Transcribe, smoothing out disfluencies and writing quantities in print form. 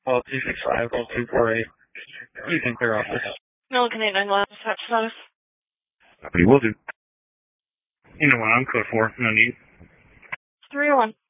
Call 265, call 248. You can clear office. Milliken 891, dispatch status. Copy, will do. You know what, I'm code 4, no need. 301.